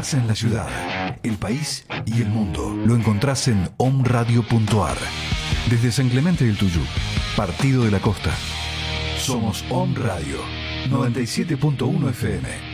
pasa en la ciudad, el país y el mundo lo encontrás en omradio.ar. Desde San Clemente del Tuyú, Partido de la Costa. Somos Om Radio 97.1 FM.